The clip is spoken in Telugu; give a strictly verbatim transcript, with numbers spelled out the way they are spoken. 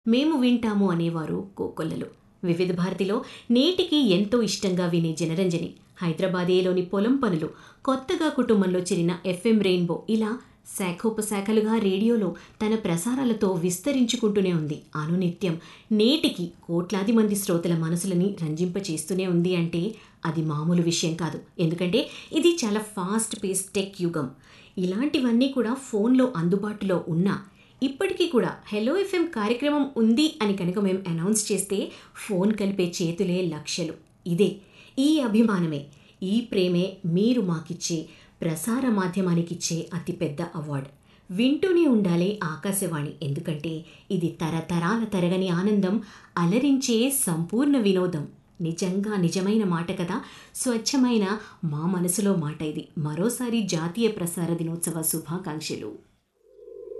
మేము వింటాము అనేవారు కోకొల్లలు. వివిధ భారతిలో నేటికి ఎంతో ఇష్టంగా వినే జనరంజని, హైదరాబాదేలోని పొలం పనులు, కొత్తగా కుటుంబంలో చేరిన ఎఫ్ఎం రెయిన్బో ఇలా శాఖోపశాఖలుగా రేడియోలో తన ప్రసారాలతో విస్తరించుకుంటూనే ఉంది. అనునిత్యం నేటికి కోట్లాది మంది శ్రోతల మనసులని రంజింపచేస్తూనే ఉంది అంటే అది మామూలు విషయం కాదు. ఎందుకంటే ఇది చాలా ఫాస్ట్ పేస్ టెక్ యుగం. ఇలాంటివన్నీ కూడా ఫోన్లో అందుబాటులో ఉన్నా ఇప్పటికీ కూడా హెలో ఎఫ్ఎం కార్యక్రమం ఉంది అని కనుక మేము అనౌన్స్ చేస్తే ఫోన్ కలిపే చేతులే లక్షలు. ఇదే, ఈ అభిమానమే, ఈ ప్రేమే మీరు మాకిచ్చే, ప్రసార మాధ్యమానికిచ్చే అతిపెద్ద అవార్డు. వింటూనే ఉండాలి ఆకాశవాణి, ఎందుకంటే ఇది తరతరాల తరగని ఆనందం, అలరించే సంపూర్ణ వినోదం. నిజంగా నిజమైన మాట కదా, స్వచ్ఛమైన మా మనసులో మాట ఇది. మరోసారి జాతీయ ప్రసార దినోత్సవ శుభాకాంక్షలు.